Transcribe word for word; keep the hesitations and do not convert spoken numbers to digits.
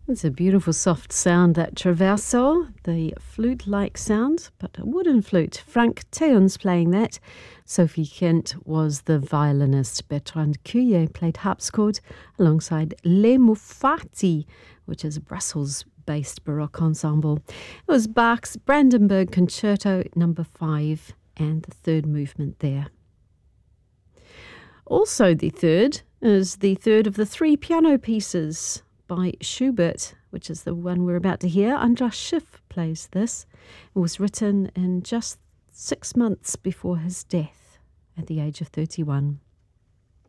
It's a beautiful soft sound, that traverso, the flute-like sound, but a wooden flute. Frank Theun's playing that. Sophie Kent was the violinist. Bertrand Cuyer played harpsichord alongside Les Muffati, which is a Brussels-based Baroque ensemble. It was Bach's Brandenburg Concerto number five and the third movement there. Also the third is the third of the three piano pieces by Schubert, which is the one we're about to hear. Andras Schiff plays this. It was written in just six months before his death at the age of thirty-one.